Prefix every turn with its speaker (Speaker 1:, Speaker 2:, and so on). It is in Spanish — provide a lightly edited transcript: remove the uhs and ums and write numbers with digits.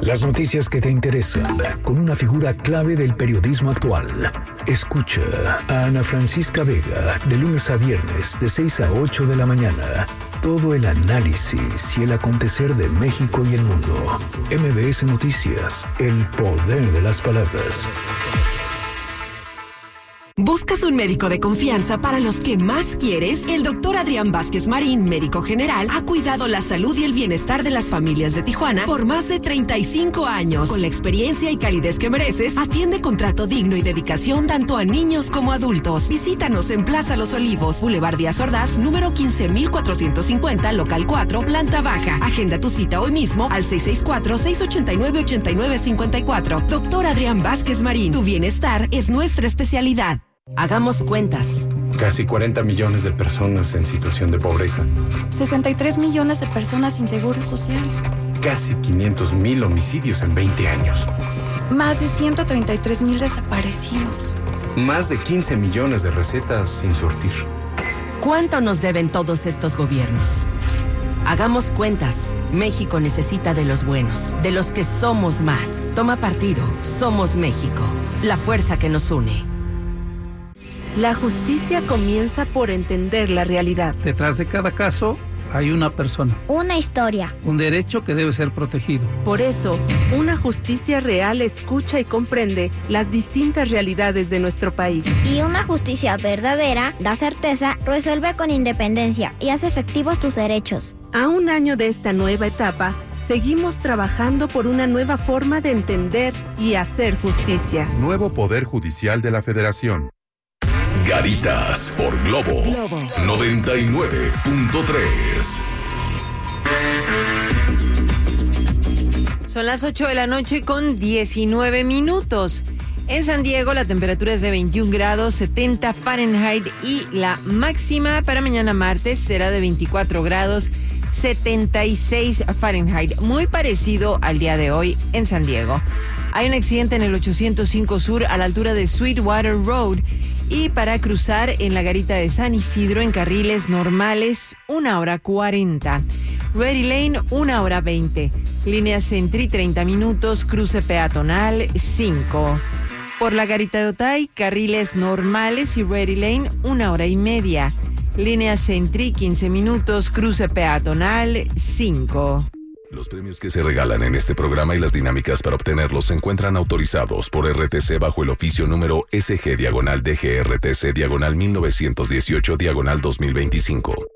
Speaker 1: Las noticias que te interesan, con una figura clave del periodismo actual. Escucha a Ana Francisca Vega, de lunes a viernes, de 6 a 8 de la mañana. Todo el análisis y el acontecer de México y el mundo. MBS Noticias, el poder de las palabras.
Speaker 2: ¿Buscas un médico de confianza para los que más quieres? El doctor Adrián Vázquez Marín, médico general, ha cuidado la salud y el bienestar de las familias de Tijuana por más de 35 años. Con la experiencia y calidez que mereces, atiende con trato digno y dedicación tanto a niños como adultos. Visítanos en Plaza Los Olivos, Boulevard Díaz Ordaz, número 15450, local 4, planta baja. Agenda tu cita hoy mismo al 664-689-8954. Doctor Adrián Vázquez Marín, tu bienestar es nuestra especialidad. Hagamos cuentas.
Speaker 3: Casi 40 millones de personas en situación de pobreza.
Speaker 4: 63 millones de personas sin seguro social.
Speaker 3: Casi 500,000 homicidios en 20 años.
Speaker 4: Más de 133,000 desaparecidos.
Speaker 3: Más de 15 millones de recetas sin surtir.
Speaker 2: ¿Cuánto nos deben todos estos gobiernos? Hagamos cuentas. México necesita de los buenos, de los que somos más. Toma partido. Somos México. La fuerza que nos une.
Speaker 5: La justicia comienza por entender la realidad.
Speaker 6: Detrás de cada caso hay una persona.
Speaker 7: Una historia.
Speaker 6: Un derecho que debe ser protegido.
Speaker 5: Por eso, una justicia real escucha y comprende las distintas realidades de nuestro país.
Speaker 7: Y una justicia verdadera da certeza, resuelve con independencia y hace efectivos tus derechos.
Speaker 5: A un año de esta nueva etapa, seguimos trabajando por una nueva forma de entender y hacer justicia.
Speaker 8: Nuevo Poder Judicial de la Federación.
Speaker 9: Garitas por Globo 99.3.
Speaker 10: Son las 8 de la noche con 19 minutos. En San Diego la temperatura es de 21 grados, 70 Fahrenheit y la máxima para mañana martes será de 24 grados, 76 Fahrenheit. Muy parecido al día de hoy en San Diego. Hay un accidente en el 805 Sur a la altura de Sweetwater Road. Y para cruzar en la garita de San Isidro en carriles normales, 1 hora 40. Ready Lane, 1 hora 20. Línea Sentry, 30 minutos. Cruce peatonal, 5. Por la garita de Otay, carriles normales y Ready Lane, 1 hora y media. Línea Sentry, 15 minutos. Cruce peatonal, 5.
Speaker 9: Los premios que se regalan en este programa y las dinámicas para obtenerlos se encuentran autorizados por RTC bajo el oficio número SG-DGRTC-1918-2025.